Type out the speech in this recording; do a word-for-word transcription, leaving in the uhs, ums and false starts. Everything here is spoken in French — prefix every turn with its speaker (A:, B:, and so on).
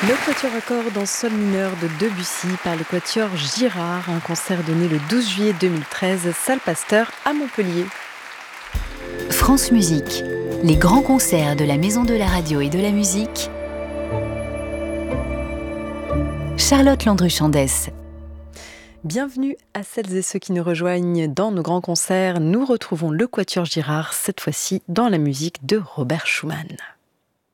A: Le Quatuor à cordes en sol mineur de Debussy par le Quatuor Girard, un concert donné le douze juillet deux mille treize, salle Pasteur à Montpellier.
B: France Musique, les grands concerts de la Maison de la Radio et de la Musique. Charlotte Landru-Chandès.
A: Bienvenue à celles et ceux qui nous rejoignent dans nos grands concerts. Nous retrouvons le Quatuor Girard, cette fois-ci dans la musique de Robert Schumann.